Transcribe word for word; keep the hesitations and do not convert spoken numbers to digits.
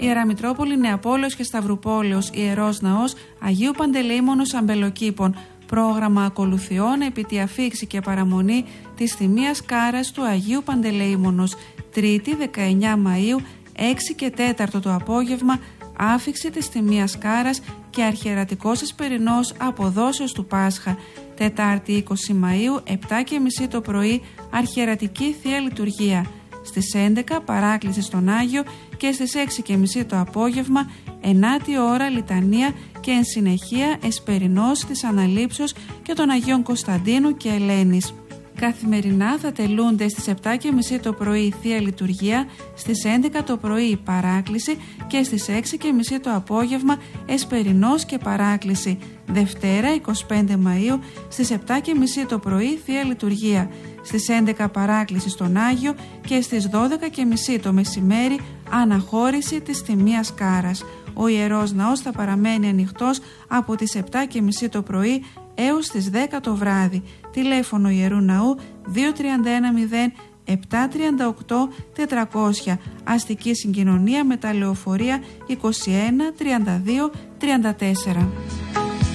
Ιεραμητρόπολη Νεαπόλεως και Σταυρουπόλεως, Ιερός Ναός Αγίου Παντελεήμονος Αμπελοκήπων. Πρόγραμμα ακολουθιών επί τη αφίξη και παραμονή της Θυμίας Κάρας του Αγίου Παντελεήμονος. Τρίτη δεκαεννιά Μαΐου, έξι και τέσσερα το απόγευμα, άφιξη της Θυμίας Κάρας και αρχιερατικός εσπερινός αποδόσεως του Πάσχα. Τετάρτη είκοσι Μαΐου, επτά και μισή το πρωί, αρχιερατική Θεία Λειτουργία. Στις έντεκα παράκληση στον Άγιο και στις έξι και μισή το απόγευμα, ενάτη ώρα λιτανία και εν συνεχεία εσπερινός της Αναλήψεως και των Αγίων Κωνσταντίνου και Ελένης. Καθημερινά θα τελούνται στις επτά και μισή το πρωί η Θεία Λειτουργία, στις έντεκα το πρωί η παράκληση και στις έξι και μισή το απόγευμα εσπερινός και παράκληση. Δευτέρα εικοστή πέμπτη Μαΐου στις επτά και μισή το πρωί Θεία Λειτουργία, στις έντεκα παράκληση στον Άγιο και στις δώδεκα και μισή το μεσημέρι αναχώρηση της Θυμίας Κάρας. Ο Ιερός Ναός θα παραμένει ανοιχτός από τις επτά και μισή το πρωί έως τις δέκα το βράδυ. Τηλέφωνο Ιερού Ναού δύο τρία ένα μηδέν επτά τρία οκτώ τετρακόσια. Αστική συγκοινωνία με τα λεωφορεία είκοσι ένα τριάντα δύο τριάντα τέσσερα.